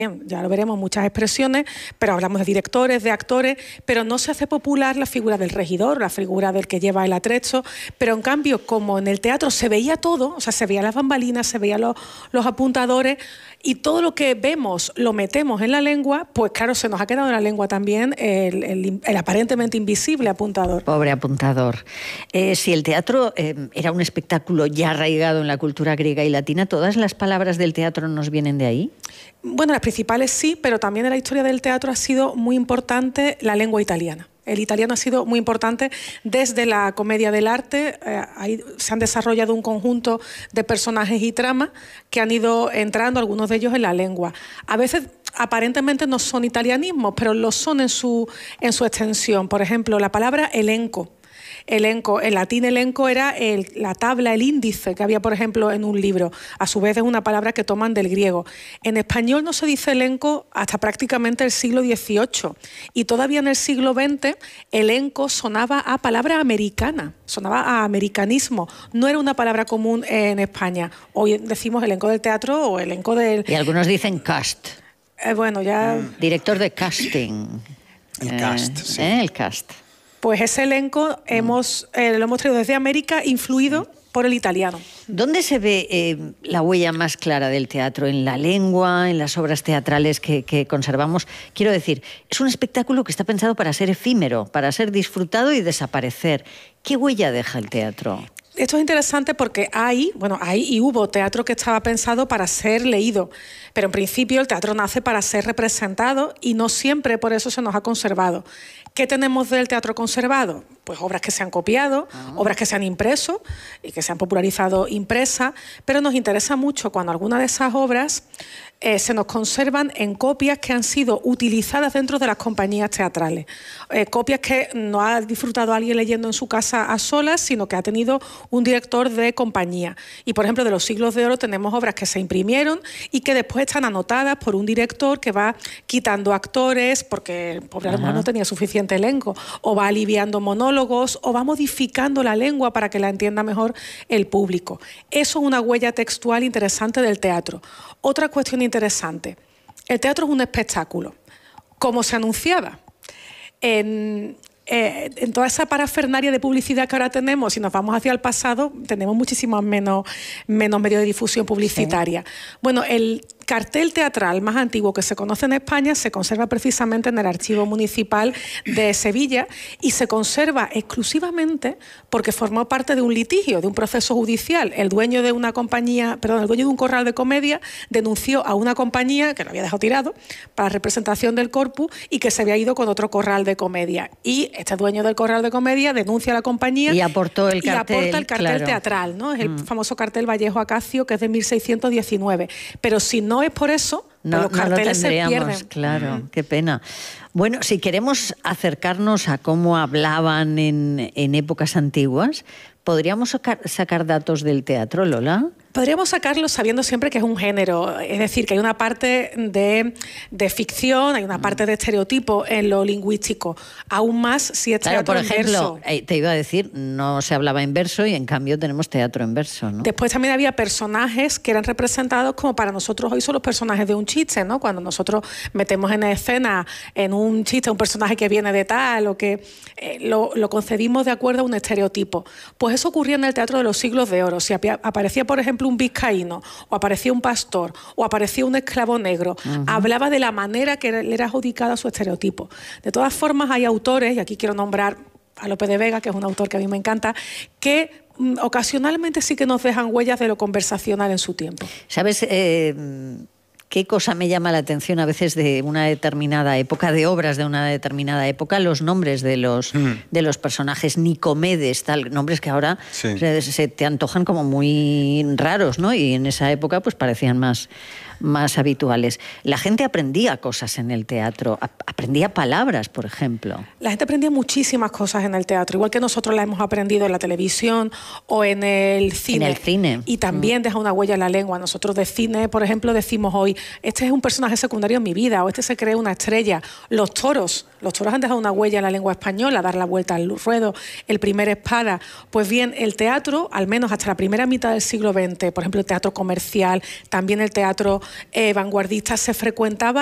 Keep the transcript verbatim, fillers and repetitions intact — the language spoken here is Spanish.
ya lo veremos, muchas expresiones, pero hablamos de directores, de actores, pero no se hace popular la figura del regidor, la figura del que lleva el atrecho, pero en cambio, como en el teatro se veía todo, o sea, se veían las bambalinas, se veían los, los apuntadores, y todo lo que vemos lo metemos en la lengua, pues claro, se nos ha quedado en la lengua también el, el, el aparentemente invisible apuntador. Pobre apuntador. Eh, si el teatro eh, era un espectáculo ya arraigado en la cultura griega y latina, ¿todas las palabras del teatro nos vienen de ahí? Bueno, las principales sí, pero también en la historia del teatro ha sido muy importante la lengua italiana. El italiano ha sido muy importante desde la comedia del arte. Eh, ahí se han desarrollado un conjunto de personajes y tramas que han ido entrando, algunos de ellos en la lengua. A veces aparentemente no son italianismos, pero lo son en su, en su extensión. Por ejemplo, la palabra elenco. Elenco, en latín elenco era el, la tabla, el índice que había, por ejemplo, en un libro. A su vez es una palabra que toman del griego. En español no se dice elenco hasta prácticamente el siglo dieciocho. Y todavía en el siglo veinte, elenco sonaba a palabra americana, sonaba a americanismo. No era una palabra común en España. Hoy decimos elenco del teatro o elenco del... Y algunos dicen cast. Eh, bueno, ya... Mm. Director de casting. El eh, cast, sí. Eh, el cast. Pues ese elenco hemos, eh, lo hemos traído desde América, influido por el italiano. ¿Dónde se ve eh, la huella más clara del teatro? ¿En la lengua, en las obras teatrales que, que conservamos? Quiero decir, es un espectáculo que está pensado para ser efímero, para ser disfrutado y desaparecer. ¿Qué huella deja el teatro? Esto es interesante porque hay, bueno, hay y hubo teatro que estaba pensado para ser leído, pero en principio el teatro nace para ser representado y no siempre por eso se nos ha conservado. ¿Qué tenemos del teatro conservado? Pues obras que se han copiado, uh-huh. obras que se han impreso y que se han popularizado impresas, pero nos interesa mucho cuando algunas de esas obras eh, se nos conservan en copias que han sido utilizadas dentro de las compañías teatrales. Eh, copias que no ha disfrutado alguien leyendo en su casa a solas, sino que ha tenido un director de compañía. Y, por ejemplo, de los siglos de oro tenemos obras que se imprimieron y que después están anotadas por un director que va quitando actores, porque el pobre alumno no tenía suficiente elenco, o va aliviando monólogos, o va modificando la lengua para que la entienda mejor el público. Eso es una huella textual interesante del teatro. Otra cuestión interesante, el teatro es un espectáculo. ¿Cómo se anunciaba? En... Eh, en toda esa parafernalia de publicidad que ahora tenemos, si nos vamos hacia el pasado, tenemos muchísimos menos, menos medios de difusión publicitaria. Sí. Bueno, el cartel teatral más antiguo que se conoce en España se conserva precisamente en el Archivo Municipal de Sevilla y se conserva exclusivamente porque formó parte de un litigio, de un proceso judicial. El dueño de una compañía, perdón, el dueño de un corral de comedia denunció a una compañía que lo había dejado tirado para representación del corpus y que se había ido con otro corral de comedia. Y este dueño del corral de comedia denuncia a la compañía y aportó el cartel, y aporta el cartel claro. teatral, ¿no? Es el mm. famoso cartel Vallejo Acacio, que es de mil seiscientos diecinueve. Pero si no es por eso, no, pues los carteles no lo tendríamos, se pierden. Claro, mm. qué pena. Bueno, si queremos acercarnos a cómo hablaban en, en épocas antiguas, ¿podríamos sacar, sacar datos del teatro, Lola? Podríamos sacarlo sabiendo siempre que es un género, es decir, que hay una parte de, de ficción, hay una parte de estereotipo en lo lingüístico, aún más si es claro, teatro por ejemplo, en verso. Te iba a decir, no se hablaba en verso y en cambio tenemos teatro en verso, ¿no? Después también había personajes que eran representados como para nosotros hoy son los personajes de un chiste, ¿no? Cuando nosotros metemos en escena en un chiste un personaje que viene de tal o que eh, lo, lo concebimos de acuerdo a un estereotipo. Pues eso ocurría en el teatro de los siglos de oro. Si aparecía, por ejemplo, un vizcaíno, o aparecía un pastor, o aparecía un esclavo negro, uh-huh. hablaba de la manera que le era adjudicada a su estereotipo. De todas formas, hay autores, y aquí quiero nombrar a Lope de Vega, que es un autor que a mí me encanta, que mm, ocasionalmente sí que nos dejan huellas de lo conversacional en su tiempo. ¿Sabes eh, qué cosa me llama la atención a veces de una determinada época, de obras de una determinada época? Los nombres de los, mm. de los personajes, Nicomedes, tal, nombres que ahora sí. se, se te antojan como muy raros, ¿no? Y en esa época pues parecían más, más habituales. La gente aprendía cosas en el teatro, aprendía palabras, por ejemplo. La gente aprendía muchísimas cosas en el teatro, igual que nosotros las hemos aprendido en la televisión o en el cine. En el cine. Y también mm. deja una huella en la lengua. Nosotros de cine, por ejemplo, decimos hoy, este es un personaje secundario en mi vida, o este se cree una estrella. Los toros, los toros han dejado una huella en la lengua española, dar la vuelta al ruedo, el primer espada. Pues bien, el teatro, al menos hasta la primera mitad del siglo veinte, por ejemplo, el teatro comercial, también el teatro eh, vanguardista, se frecuentaba